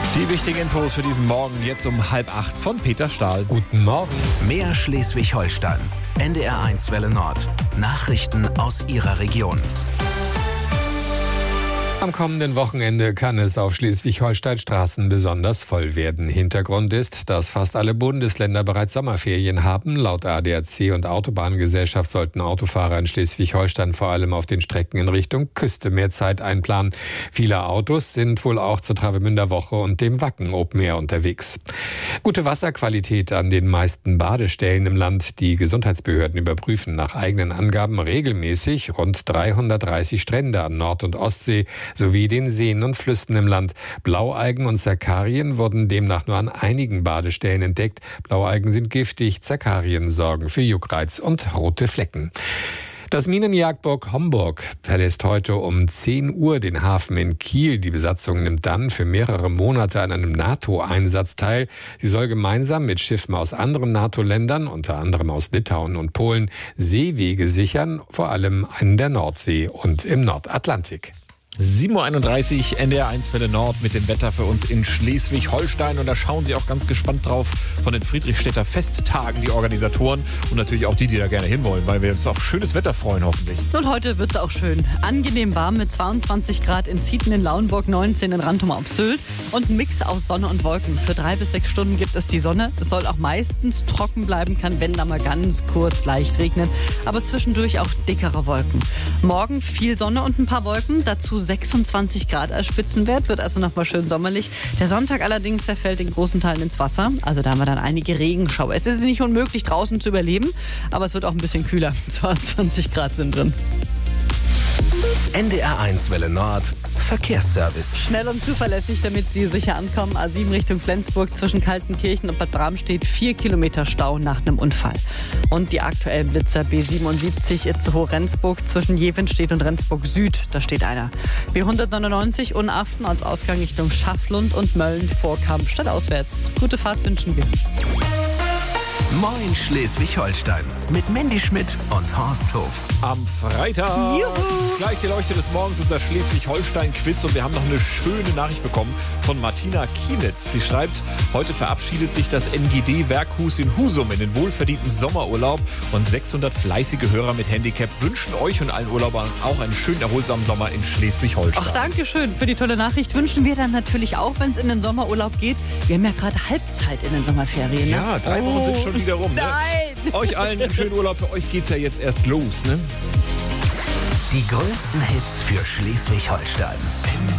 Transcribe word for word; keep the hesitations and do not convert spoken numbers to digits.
Die wichtigen Infos für diesen Morgen jetzt um halb acht von Peter Stahl. Guten Morgen. Mehr Schleswig-Holstein. N D R eins Welle Nord. Nachrichten aus Ihrer Region. Am kommenden Wochenende kann es auf Schleswig-Holstein-Straßen besonders voll werden. Hintergrund ist, dass fast alle Bundesländer bereits Sommerferien haben. Laut A D A C und Autobahngesellschaft sollten Autofahrer in Schleswig-Holstein vor allem auf den Strecken in Richtung Küste mehr Zeit einplanen. Viele Autos sind wohl auch zur Travemünder Woche und dem Wacken Open Air unterwegs. Gute Wasserqualität an den meisten Badestellen im Land. Die Gesundheitsbehörden überprüfen nach eigenen Angaben regelmäßig rund dreihundertdreißig Strände an Nord- und Ostsee sowie den Seen und Flüssen im Land. Blaualgen und Zerkarien wurden demnach nur an einigen Badestellen entdeckt. Blaualgen sind giftig, Zerkarien sorgen für Juckreiz und rote Flecken. Das Minenjagdboot Homburg verlässt heute um zehn Uhr den Hafen in Kiel. Die Besatzung nimmt dann für mehrere Monate an einem NATO-Einsatz teil. Sie soll gemeinsam mit Schiffen aus anderen NATO-Ländern, unter anderem aus Litauen und Polen, Seewege sichern, vor allem in der Nordsee und im Nordatlantik. sieben Uhr einunddreißig, N D R eins Welle Nord mit dem Wetter für uns in Schleswig-Holstein. Und da schauen Sie auch ganz gespannt drauf von den Friedrichstädter Festtagen, die Organisatoren und natürlich auch die, die da gerne hinwollen, weil wir uns auf schönes Wetter freuen, hoffentlich. Und heute wird es auch schön. Angenehm warm mit zweiundzwanzig Grad in Zieten in Lauenburg, neunzehn in Rantum auf Sylt und ein Mix aus Sonne und Wolken. Für drei bis sechs Stunden gibt es die Sonne. Es soll auch meistens trocken bleiben, kann wenn da mal ganz kurz leicht regnen, aber zwischendurch auch dickere Wolken. Morgen viel Sonne und ein paar Wolken, dazu sechsundzwanzig Grad als Spitzenwert, wird also nochmal schön sommerlich. Der Sonntag allerdings, der fällt in großen Teilen ins Wasser. Also da haben wir dann einige Regenschauer. Es ist nicht unmöglich, draußen zu überleben, aber es wird auch ein bisschen kühler. zweiundzwanzig Grad sind drin. N D R eins Welle Nord. Verkehrsservice. Schnell und zuverlässig, damit Sie sicher ankommen. A sieben Richtung Flensburg zwischen Kaltenkirchen und Bad Bramstedt. Vier Kilometer Stau nach einem Unfall. Und die aktuellen Blitzer B siebenundsiebzig Itzehoe-Rendsburg zwischen Jevenstedt und Rendsburg Süd. Da steht einer. B hundertneunundneunzig Unaften als Ausgang Richtung Schafflund und Mölln vor Kampstadt auswärts. Gute Fahrt wünschen wir. Moin Schleswig-Holstein mit Mandy Schmidt und Horst Hof. Am Freitag, Juhu. gleich die Leuchte des Morgens, unser Schleswig-Holstein-Quiz. Und wir haben noch eine schöne Nachricht bekommen von Martina Kienitz. Sie schreibt, heute verabschiedet sich das N G D-Werkhus in Husum in den wohlverdienten Sommerurlaub. Und sechshundert fleißige Hörer mit Handicap wünschen euch und allen Urlaubern auch einen schönen, erholsamen Sommer in Schleswig-Holstein. Ach, danke schön für die tolle Nachricht. Wünschen wir dann natürlich auch, wenn es in den Sommerurlaub geht. Wir haben ja gerade Halbzeit in den Sommerferien. Ne? Ja, drei Wochen oh. sind schon wieder rum. Ne? Nein! Euch allen einen schönen Urlaub. Für euch geht's ja jetzt erst los. Ne? Die größten Hits für Schleswig-Holstein.